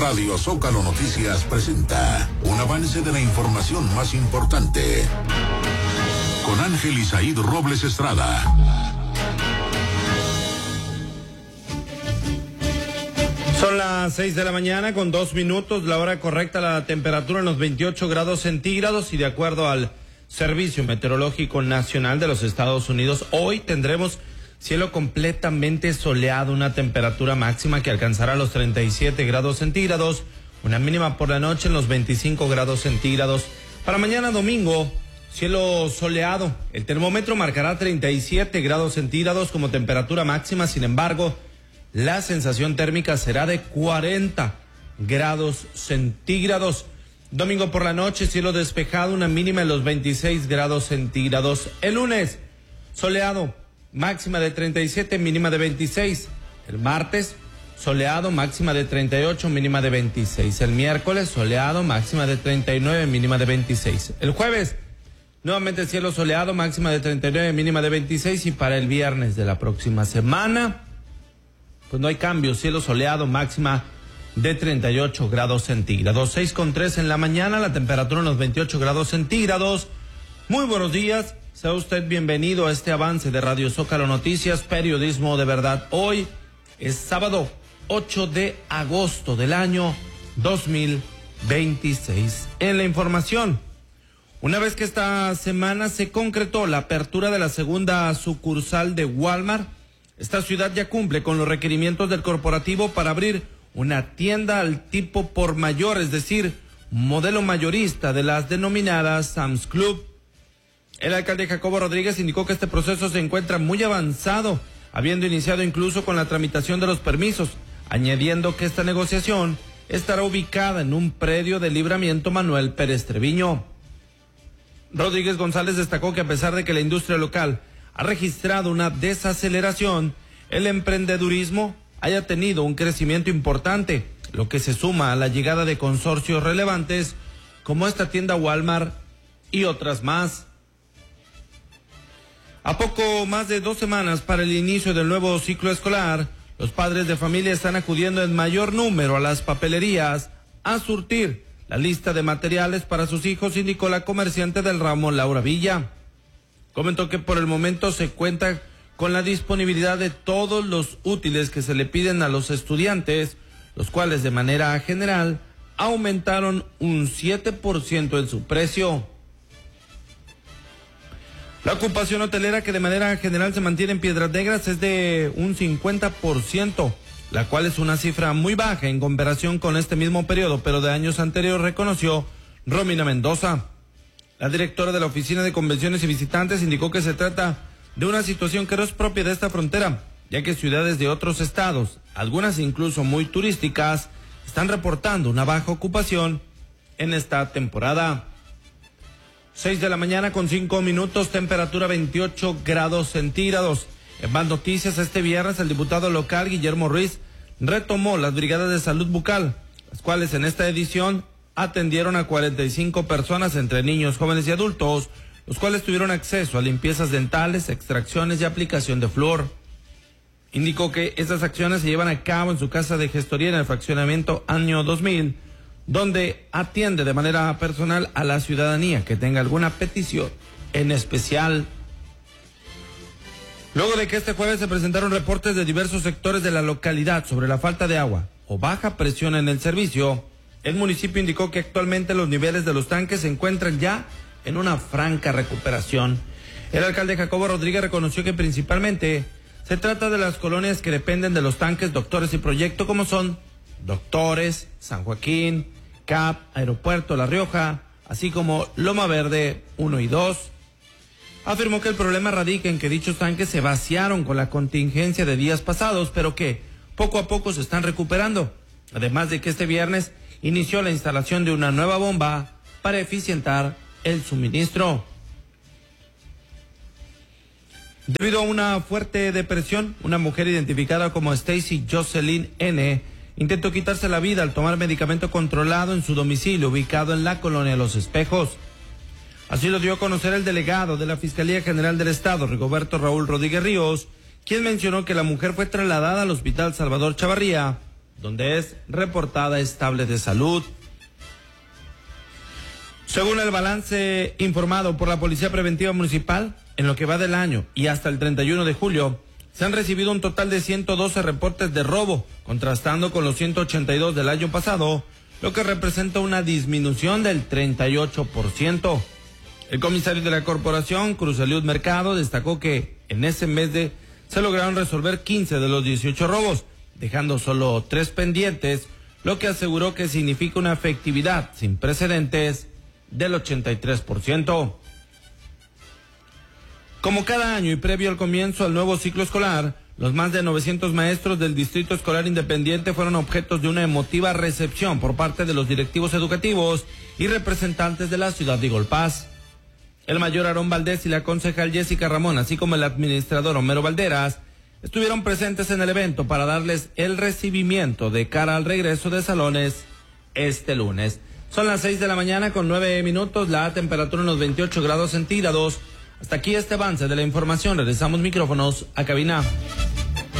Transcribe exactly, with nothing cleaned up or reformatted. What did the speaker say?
Radio Zócalo Noticias presenta un avance de la información más importante con Ángel Isaíd Robles Estrada. Son las seis de la mañana con dos minutos, la hora correcta, la temperatura en los veintiocho grados centígrados y de acuerdo al Servicio Meteorológico Nacional de los Estados Unidos, hoy tendremos cielo completamente soleado, una temperatura máxima que alcanzará los treinta y siete grados centígrados, una mínima por la noche en los veinticinco grados centígrados. Para mañana domingo, cielo soleado, el termómetro marcará treinta y siete grados centígrados como temperatura máxima, sin embargo, la sensación térmica será de cuarenta grados centígrados. Domingo por la noche, cielo despejado, una mínima en los veintiséis grados centígrados. El lunes, soleado, máxima de treinta y siete, mínima de veintiséis. El martes, soleado, máxima de treinta y ocho, mínima de veintiséis. El miércoles, soleado, máxima de treinta y nueve, mínima de veintiséis. El jueves, nuevamente cielo soleado, máxima de treinta y nueve, mínima de veintiséis. Y para el viernes de la próxima semana, pues no hay cambio, cielo soleado, máxima de treinta y ocho grados centígrados. seis con tres en la mañana, la temperatura en los veintiocho grados centígrados. Muy buenos días, sea usted bienvenido a este avance de Radio Zócalo Noticias, periodismo de verdad. Hoy es sábado ocho de agosto del año dos mil veintiséis. En la información, una vez que esta semana se concretó la apertura de la segunda sucursal de Walmart, esta ciudad ya cumple con los requerimientos del corporativo para abrir una tienda al tipo por mayor, es decir, modelo mayorista de las denominadas Sam's Club. El alcalde Jacobo Rodríguez indicó que este proceso se encuentra muy avanzado, habiendo iniciado incluso con la tramitación de los permisos, añadiendo que esta negociación estará ubicada en un predio de Libramiento Manuel Pérez Treviño. Rodríguez González destacó que a pesar de que la industria local ha registrado una desaceleración, el emprendedurismo haya tenido un crecimiento importante, lo que se suma a la llegada de consorcios relevantes como esta tienda Walmart y otras más. A poco más de dos semanas para el inicio del nuevo ciclo escolar, los padres de familia están acudiendo en mayor número a las papelerías a surtir la lista de materiales para sus hijos, indicó la comerciante del ramo Laura Villa. Comentó que por el momento se cuenta con la disponibilidad de todos los útiles que se le piden a los estudiantes, los cuales de manera general aumentaron un siete por ciento en su precio. La ocupación hotelera, que de manera general se mantiene en Piedras Negras, es de un cincuenta por ciento, la cual es una cifra muy baja en comparación con este mismo periodo, pero de años anteriores, reconoció Romina Mendoza. La directora de la Oficina de Convenciones y Visitantes indicó que se trata de una situación que no es propia de esta frontera, ya que ciudades de otros estados, algunas incluso muy turísticas, están reportando una baja ocupación en esta temporada. seis de la mañana con cinco minutos, temperatura veintiocho grados centígrados. En más noticias, este viernes el diputado local Guillermo Ruiz retomó las brigadas de salud bucal, las cuales en esta edición atendieron a cuarenta y cinco personas entre niños, jóvenes y adultos, los cuales tuvieron acceso a limpiezas dentales, extracciones y aplicación de flúor. Indicó que estas acciones se llevan a cabo en su casa de gestoría en el fraccionamiento Año dos mil, donde atiende de manera personal a la ciudadanía que tenga alguna petición en especial. Luego de que este jueves se presentaron reportes de diversos sectores de la localidad sobre la falta de agua o baja presión en el servicio, el municipio indicó que actualmente los niveles de los tanques se encuentran ya en una franca recuperación. El alcalde Jacobo Rodríguez reconoció que principalmente se trata de las colonias que dependen de los tanques Doctores y Proyecto, como son Doctores, San Joaquín, C A P, Aeropuerto La Rioja, así como Loma Verde uno y dos. Afirmó que el problema radica en que dichos tanques se vaciaron con la contingencia de días pasados, pero que poco a poco se están recuperando. Además de que este viernes inició la instalación de una nueva bomba para eficientar el suministro. Debido a una fuerte depresión, una mujer identificada como Stacy Jocelyn N. intentó quitarse la vida al tomar medicamento controlado en su domicilio ubicado en la colonia Los Espejos. Así lo dio a conocer el delegado de la Fiscalía General del Estado, Rigoberto Raúl Rodríguez Ríos, quien mencionó que la mujer fue trasladada al Hospital Salvador Chavarría donde es reportada estable de salud. Según el balance informado por la Policía Preventiva Municipal, en lo que va del año y hasta el treinta y uno de julio, se han recibido un total de ciento doce reportes de robo, contrastando con los ciento ochenta y dos del año pasado, lo que representa una disminución del treinta y ocho por ciento. El comisario de la corporación, Cruz Eliud Mercado, destacó que en ese mes de se lograron resolver quince de los dieciocho robos, dejando solo tres pendientes, lo que aseguró que significa una efectividad sin precedentes del ochenta y tres por ciento. Como cada año y previo al comienzo del nuevo ciclo escolar, los más de novecientos maestros del Distrito Escolar Independiente fueron objetos de una emotiva recepción por parte de los directivos educativos y representantes de la ciudad de Igolpaz. El mayor Aarón Valdés y la concejal Jessica Ramón, así como el administrador Homero Valderas, estuvieron presentes en el evento para darles el recibimiento de cara al regreso de salones este lunes. Son las seis de la mañana con nueve minutos, la temperatura en los veintiocho grados centígrados. Hasta aquí este avance de la información. Regresamos micrófonos a cabina.